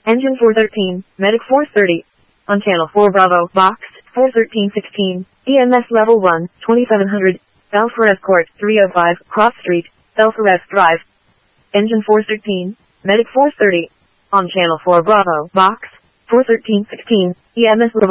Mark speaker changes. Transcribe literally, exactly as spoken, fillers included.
Speaker 1: Engine four thirteen, Medic four thirty. On Channel four Bravo, Box, four thirteen sixteen, E M S Level one, twenty-seven hundred, Belforest Court, three oh five, Cross Street, Belforest Drive. Engine four thirteen, Medic four thirty. On Channel four Bravo, Box, four thirteen sixteen, E M S Level